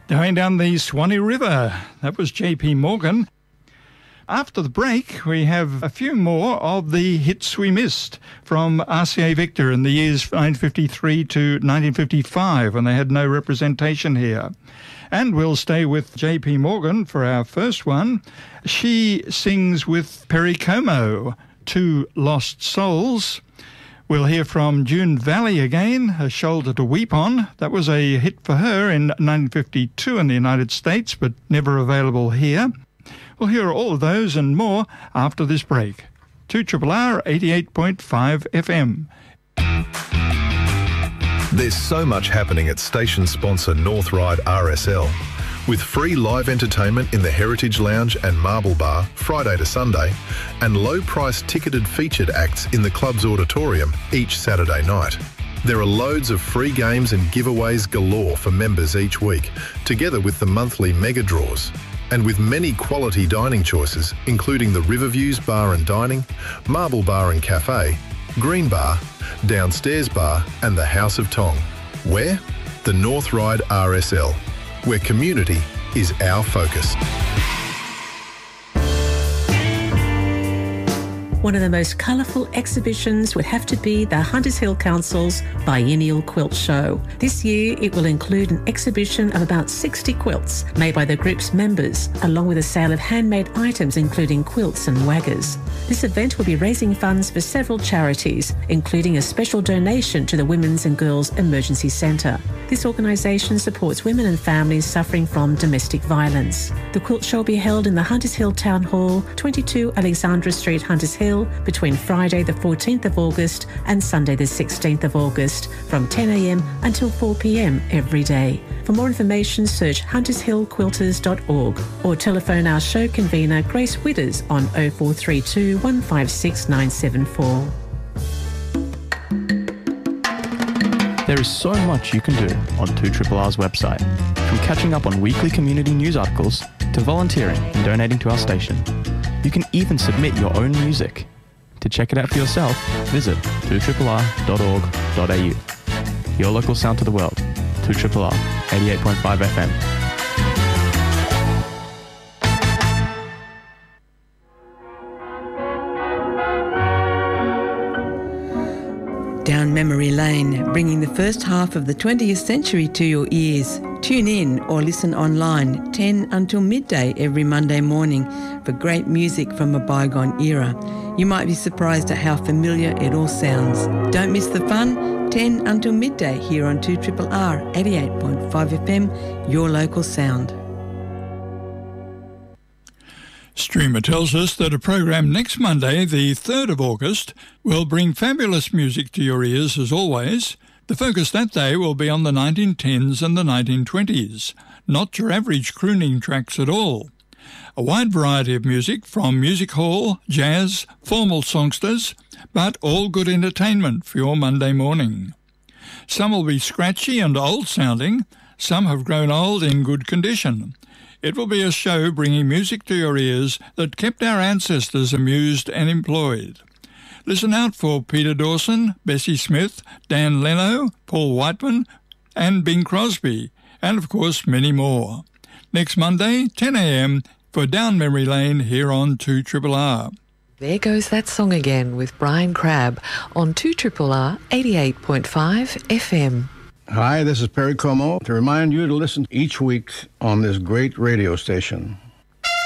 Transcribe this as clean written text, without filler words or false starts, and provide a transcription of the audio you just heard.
Going down the Swanee River. That was J.P. Morgan. After the break, we have a few more of the hits we missed from RCA Victor in the years 1953 to 1955, when they had no representation here. And we'll stay with J.P. Morgan for our first one. She sings with Perry Como, Two Lost Souls. We'll hear from June Valley again, A Shoulder to Weep On. That was a hit for her in 1952 in the United States, but never available here. We'll hear all of those and more after this break. 2RRR 88.5 FM. There's so much happening at station sponsor North Ryde RSL. With free live entertainment in the Heritage Lounge and Marble Bar Friday to Sunday, and low-priced ticketed featured acts in the club's auditorium each Saturday night. There are loads of free games and giveaways galore for members each week, together with the monthly mega draws. And with many quality dining choices, including the Riverviews Bar and Dining, Marble Bar and Cafe, Green Bar, Downstairs Bar and the House of Tong. Where? The North Ryde RSL, where community is our focus. One of the most colourful exhibitions would have to be the Hunters Hill Council's Biennial Quilt Show. This year it will include an exhibition of about 60 quilts made by the group's members, along with a sale of handmade items including quilts and waggers. This event will be raising funds for several charities, including a special donation to the Women's and Girls Emergency Centre. This organisation supports women and families suffering from domestic violence. The quilt show will be held in the Hunters Hill Town Hall, 22 Alexandra Street, Hunters Hill, between Friday the 14th of August and Sunday the 16th of August from 10 a.m. until 4 p.m. every day. For more information, search huntershillquilters.org or telephone our show convener Grace Widders on 0432 156 974. There is so much you can do on 2RRR's website, from catching up on weekly community news articles to volunteering and donating to our station. You can even submit your own music. To check it out for yourself, visit 2RRR.org.au. Your local sound to the world. 2RRR 88.5 FM. Down memory lane, bringing the first half of the 20th century to your ears. Tune in or listen online 10 until midday every Monday morning for great music from a bygone era. You might be surprised at how familiar it all sounds. Don't miss the fun, 10 until midday here on 2RRR 88.5 FM, your local sound. Streamer tells us that a program next Monday, the 3rd of August, will bring fabulous music to your ears as always. The focus that day will be on the 1910s and the 1920s, not your average crooning tracks at all. A wide variety of music from music hall, jazz, formal songsters, but all good entertainment for your Monday morning. Some will be scratchy and old-sounding, some have grown old in good condition. It will be a show bringing music to your ears that kept our ancestors amused and employed. Listen out for Peter Dawson, Bessie Smith, Dan Leno, Paul Whiteman and Bing Crosby, and of course many more. Next Monday, 10 a.m. for Down Memory Lane here on 2RRR. There goes that song again with Brian Crabb on 2RRR 88.5 FM. Hi, this is Perry Como to remind you to listen each week on this great radio station.